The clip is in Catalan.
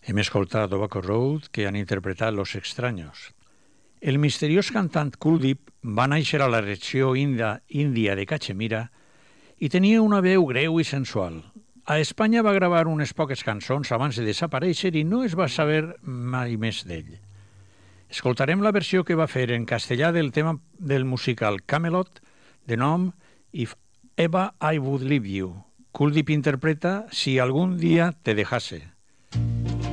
Hem escoltat Tobacco Road, que han interpretat Los Extraños. El misteriós cantant Kuldeep va néixer a la regió índia de Cachemira i tenia una veu greu i sensual. A Espanya va gravar unes poques cançons abans de desaparèixer i no es va saber mai més d'ell. Escoltarem la versió que va fer en castellà del tema del musical Camelot, de nom If Ever I Would Leave You. Kuldeep interpreta Si algún día te dejase.